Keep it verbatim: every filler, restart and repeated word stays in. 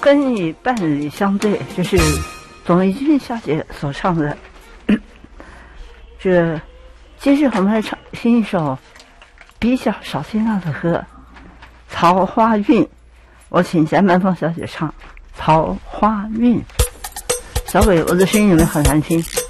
跟你伴侣相对，就是董丽君小姐所唱的。这接着我们来唱听一首比较少听到的歌《桃花运》，我请贾满凤小姐唱《桃花运》。小伟，我的声音有没有很难听？